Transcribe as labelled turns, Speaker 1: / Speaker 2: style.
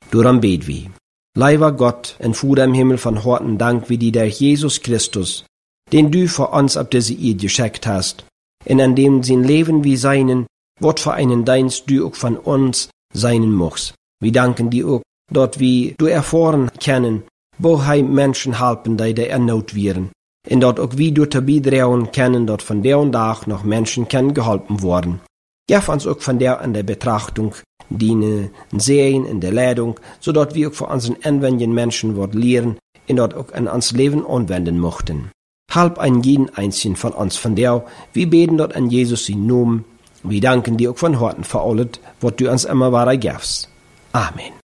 Speaker 1: Daarom bid wie. Lieber Gott en Vader im Himmel, van harten Dank wie die der Jesus Christus, den du für uns auf diese Erde geschickt hast, und an dem sein Leben wie seinen, wat für einen Dienst du auch von uns seinen machst. Wir danken dir auch, dass wir du erfahren können, wo Menschen helfen, die in Not wären, und dass auch wir durch beitragen können, dass von der und Tag noch Menschen können geholfen worden. Gib uns auch von der an der Betrachtung, die Sehen in der Leitung, sodass wir auch für unseren anwendenden Menschen was lernen und dort auch in uns Leben anwenden möchten. Halb ein jeden einzigen von uns von der, wir beten dort an Jesus in Namen. Wir danken dir auch von Herzen für alles, was du uns immer weiter gibst. Amen.